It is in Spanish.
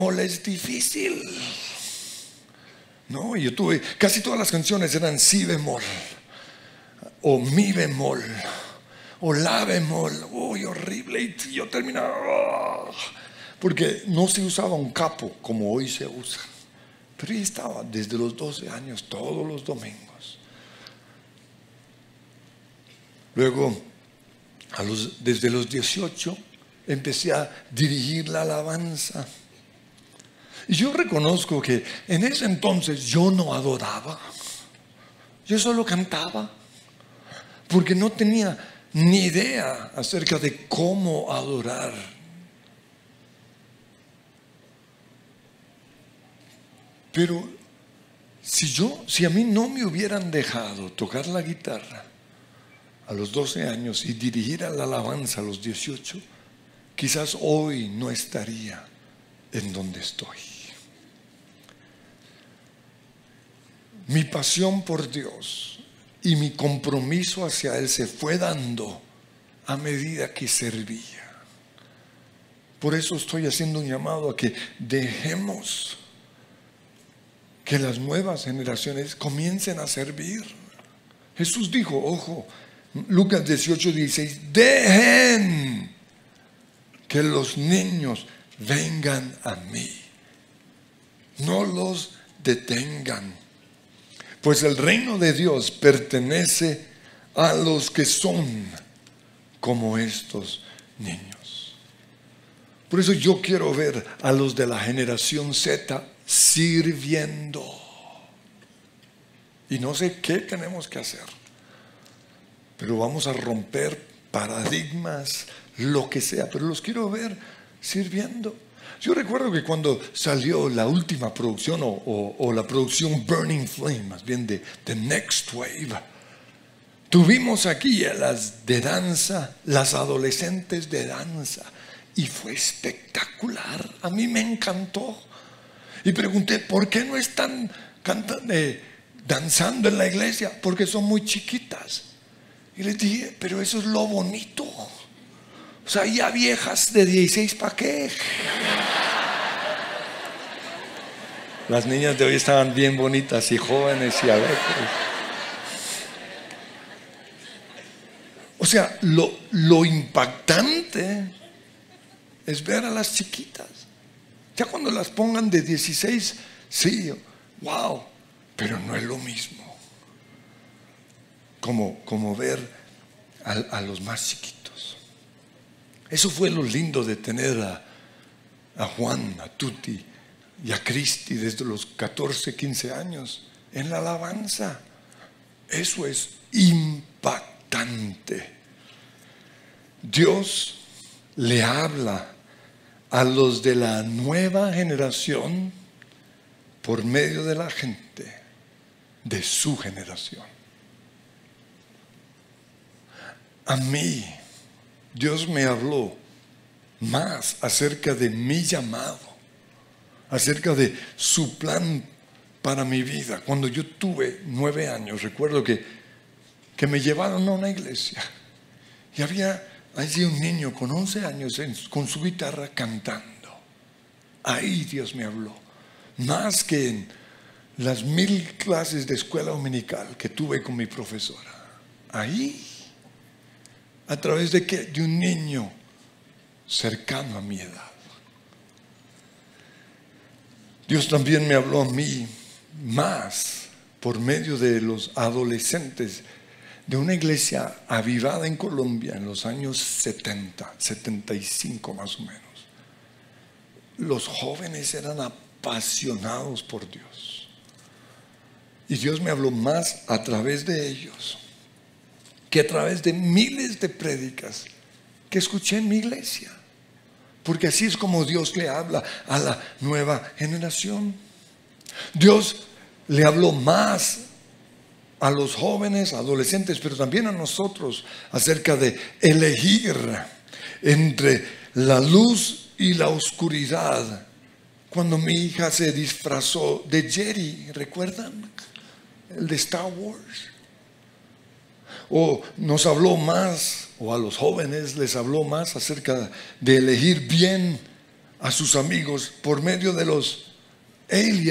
es difícil. No, yo tuve, casi todas las canciones eran si bemol, o mi bemol, o la bemol. Uy, horrible. Y yo terminaba, porque no se usaba un capo como hoy se usa. Pero ahí estaba desde los 12 años, todos los domingos. Luego, desde los 18, empecé a dirigir la alabanza. Y yo reconozco que en ese entonces yo no adoraba, yo solo cantaba, porque no tenía ni idea acerca de cómo adorar. Pero si a mí no me hubieran dejado tocar la guitarra a los 12 años y dirigir a la alabanza a los 18, quizás hoy no estaría en donde estoy. Mi pasión por Dios y mi compromiso hacia Él se fue dando a medida que servía. Por eso estoy haciendo un llamado a que dejemos que las nuevas generaciones comiencen a servir. Jesús dijo, ojo, Lucas 18:16, dejen que los niños vengan a mí, no los detengan, pues el reino de Dios pertenece a los que son como estos niños. Por eso yo quiero ver a los de la generación Z sirviendo. Y no sé qué tenemos que hacer, pero vamos a romper paradigmas, lo que sea, pero los quiero ver sirviendo. Yo recuerdo que cuando salió la última producción o la producción Burning Flame, más bien de The Next Wave, tuvimos aquí a las de danza, las adolescentes de danza, y fue espectacular. A mí me encantó. Y pregunté, ¿por qué no están danzando en la iglesia? Porque son muy chiquitas. Y les dije, pero eso es lo bonito. O sea, ya viejas de 16, ¿para qué? Las niñas de hoy estaban bien bonitas y jóvenes y alegres. O sea, lo impactante es ver a las chiquitas. Ya cuando las pongan de 16, sí, wow, pero no es lo mismo como ver a los más chiquitos. Eso fue lo lindo de tener a Juan, a Tuti y a Cristi desde los 14, 15 años en la alabanza. Eso es impactante. Dios le habla a los de la nueva generación por medio de la gente de su generación. A mí, Dios me habló más acerca de mi llamado, acerca de su plan para mi vida. Cuando yo tuve 9 años, recuerdo que me llevaron a una iglesia y había allí un niño con 11 años con su guitarra cantando. Ahí Dios me habló, más que en las 1000 clases de escuela dominical que tuve con mi profesora. Ahí, a través de ¿qué? De un niño cercano a mi edad. Dios también me habló a mí más por medio de los adolescentes de una iglesia avivada en Colombia en los años 70, 75 más o menos. Los jóvenes eran apasionados por Dios. Y Dios me habló más a través de ellos que a través de miles de prédicas que escuché en mi iglesia. Porque así es como Dios le habla a la nueva generación. Dios le habló más a los jóvenes, adolescentes, pero también a nosotros acerca de elegir entre la luz y la oscuridad. Cuando mi hija se disfrazó de Jerry, ¿recuerdan? El de Star Wars. O nos habló más, o a los jóvenes les habló más acerca de elegir bien a sus amigos por medio de los aliens